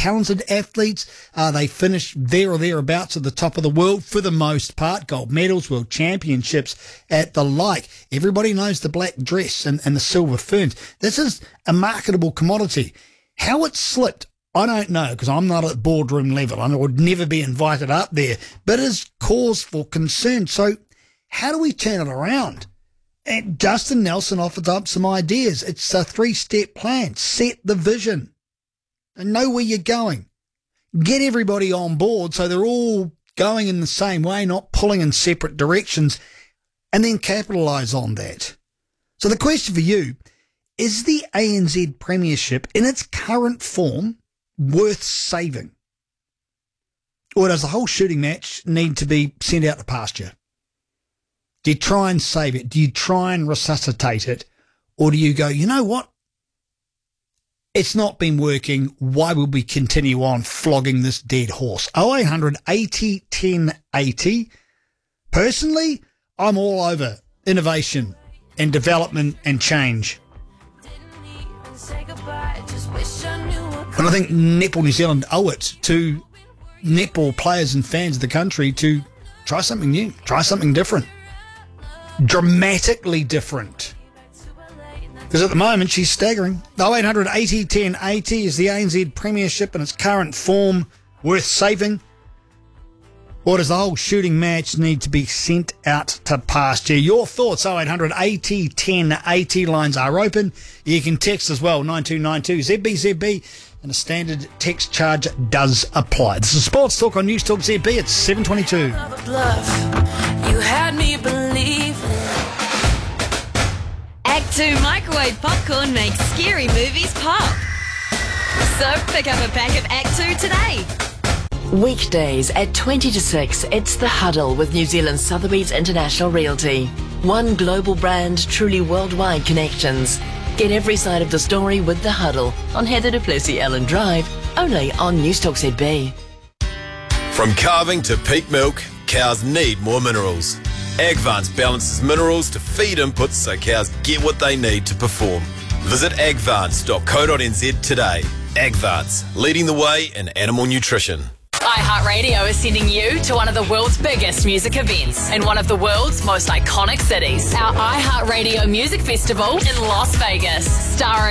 talented athletes? They finish there or thereabouts at the top of the world for the most part. Gold medals, world championships at the like. Everybody knows the black dress and the silver ferns. This is a marketable commodity. How it slipped, I don't know, because I'm not at boardroom level. I would never be invited up there, but it is cause for concern. So how do we turn it around? And Justin Nelson offers up some ideas. It's a 3-step plan. Set the vision and know where you're going. Get everybody on board so they're all going in the same way, not pulling in separate directions, and then capitalise on that. So the question for you, is the ANZ Premiership in its current form worth saving? Or does the whole shooting match need to be sent out to pasture? Do you try and save it? Do you try and resuscitate it? Or do you go, you know what? It's not been working. Why would we continue on flogging this dead horse? 0800 80 10 80. Personally, I'm all over innovation and development and change. And I think Netball New Zealand owe it to netball players and fans of the country to try something new, try something different. Dramatically different. Because at the moment, she's staggering. 0800 80 10 80 is the ANZ Premiership in its current form worth saving? Or does the whole shooting match need to be sent out to pasture? Your thoughts, 0800 80 10 80. Lines are open. You can text as well, 9292 ZBZB, and a standard text charge does apply. This is Sports Talk on News Talk ZB. It's 7:22. You had me believe. Act 2 microwave popcorn makes scary movies pop. So pick up a pack of Act 2 today. Weekdays at 20 to 6, it's The Huddle with New Zealand Sotheby's International Realty. One global brand, truly worldwide connections. Get every side of the story with The Huddle on Heather du Plessis-Allen Drive, only on Newstalk ZB. From calving to peak milk, cows need more minerals. Agvance balances minerals to feed inputs so cows get what they need to perform. Visit agvance.co.nz today. Agvance, leading the way in animal nutrition. iHeartRadio is sending you to one of the world's biggest music events in one of the world's most iconic cities. Our iHeartRadio Music Festival in Las Vegas, starring